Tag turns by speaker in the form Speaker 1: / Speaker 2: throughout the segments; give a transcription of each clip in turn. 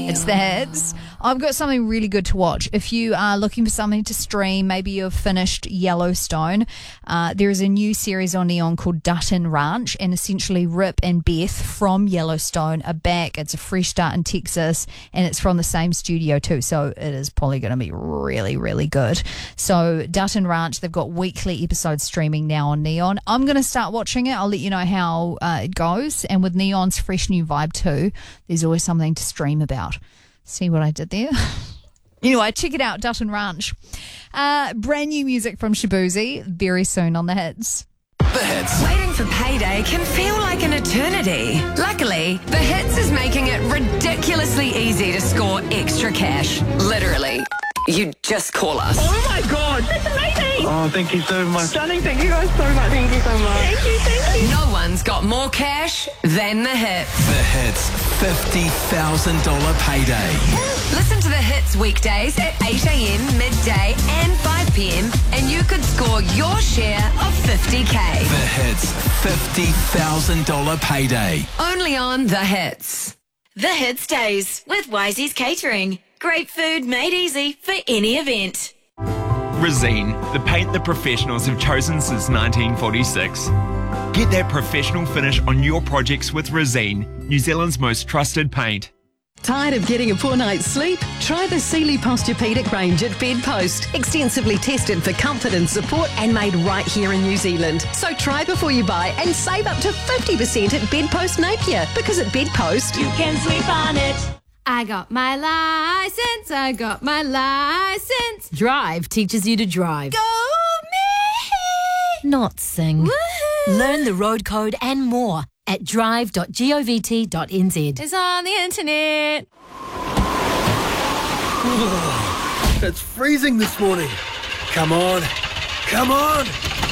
Speaker 1: It's the hits. I've got something really good to watch. If you are looking for something to stream, maybe you've finished Yellowstone, there is a new series on Neon called Dutton Ranch, and essentially Rip and Beth from Yellowstone are back. It's a fresh start in Texas, and it's from the same studio too, so it is probably going to be really, really good. So Dutton Ranch, they've got weekly episodes streaming now on Neon. I'm going to start watching it. I'll let you know how it goes. And with Neon's fresh new vibe too, there's always something to stream about. See what I did there? Anyway, check it out, Dutton Ranch. Brand new music from Shabuzi very soon on the hits.
Speaker 2: The Hits.
Speaker 3: Waiting for payday can feel like an eternity. Luckily, The Hits is making it ridiculously easy to score extra cash. Literally. You just call us.
Speaker 4: Oh my God, that's amazing!
Speaker 5: Oh, thank you so much.
Speaker 4: Stunning, thank you guys so much. Thank you so much. Thank you.
Speaker 3: No one's got more cash than The Hits.
Speaker 2: The Hits $50,000 payday.
Speaker 3: Listen to The Hits weekdays at 8 a.m, midday and 5 p.m. and you could score your share of $50K.
Speaker 2: The Hits $50,000 payday.
Speaker 3: Only on The Hits.
Speaker 6: The Hits Days with Wisey's Catering. Great food made easy for any event.
Speaker 7: Resene, the paint that professionals have chosen since 1946. Get that professional finish on your projects with Resene, New Zealand's most trusted paint.
Speaker 8: Tired of getting a poor night's sleep? Try the Sealy Posturepedic range at Bedpost. Extensively tested for comfort and support and made right here in New Zealand. So try before you buy and save up to 50% at Bedpost Napier, because at Bedpost
Speaker 6: You can sleep on it.
Speaker 9: I got my license, I got my license.
Speaker 10: Drive teaches you to drive.
Speaker 9: Go me!
Speaker 10: Not sing.
Speaker 9: Woohoo!
Speaker 10: Learn the road code and more at drive.govt.nz.
Speaker 9: It's on the internet.
Speaker 11: It's freezing this morning. Come on. Come on.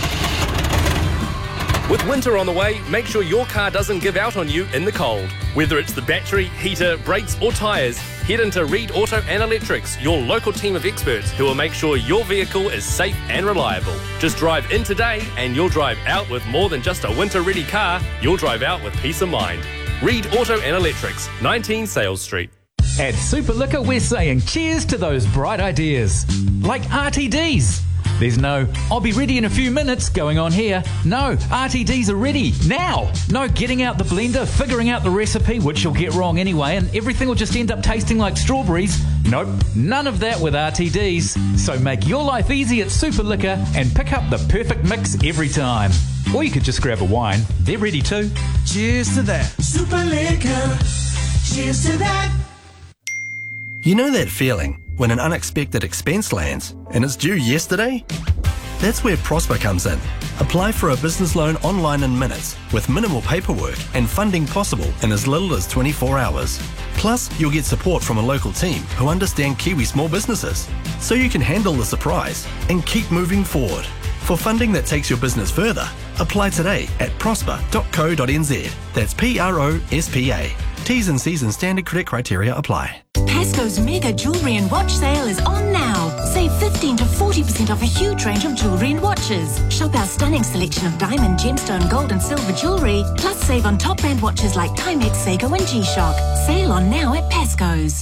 Speaker 12: With winter on the way, make sure your car doesn't give out on you in the cold. Whether it's the battery, heater, brakes or tyres, head into Reed Auto and Electrics, your local team of experts who will make sure your vehicle is safe and reliable. Just drive in today and you'll drive out with more than just a winter-ready car. You'll drive out with peace of mind. Reed Auto and Electrics, 19 Sales Street.
Speaker 13: At Super Liquor, we're saying cheers to those bright ideas, like RTDs. There's no, I'll be ready in a few minutes going on here. No, RTDs are ready now. No getting out the blender, figuring out the recipe, which you'll get wrong anyway, and everything will just end up tasting like strawberries. Nope, none of that with RTDs. So make your life easy at Super Liquor and pick up the perfect mix every time. Or you could just grab a wine. They're ready too.
Speaker 11: Cheers to that.
Speaker 14: Super Liquor. Cheers to that.
Speaker 15: You know that feeling when an unexpected expense lands and it's due yesterday? That's where Prosper comes in. Apply for a business loan online in minutes with minimal paperwork and funding possible in as little as 24 hours. Plus, you'll get support from a local team who understand Kiwi small businesses, so you can handle the surprise and keep moving forward. For funding that takes your business further, apply today at prosper.co.nz. That's PROSPA. T's and C's and standard credit criteria apply.
Speaker 6: Pasco's mega jewellery and watch sale is on now. Save 15 to 40% off a huge range of jewellery and watches. Shop our stunning selection of diamond, gemstone, gold and silver jewellery. Plus save on top brand watches like Timex, Seiko and G-Shock. Sale on now at Pasco's.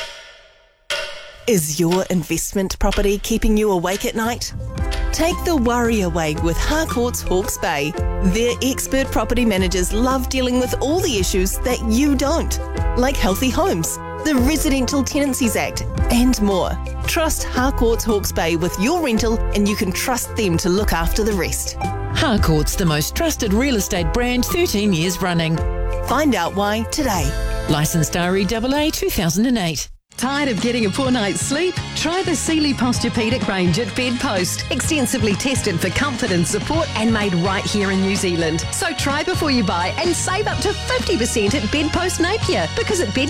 Speaker 16: Is your investment property keeping you awake at night? Take the worry away with Harcourts Hawke's Bay. Their expert property managers love dealing with all the issues that you don't, like healthy homes, the Residential Tenancies Act, and more. Trust Harcourts Hawke's Bay with your rental and you can trust them to look after the rest.
Speaker 17: Harcourts, the most trusted real estate brand, 13 years running.
Speaker 16: Find out why today.
Speaker 17: Licensed REAA 2008.
Speaker 8: Tired of getting a poor night's sleep? Try the Sealy Posturepedic range at Bedpost. Extensively tested for comfort and support and made right here in New Zealand. So try before you buy and save up to 50% at Bedpost Napier, because at Bedpost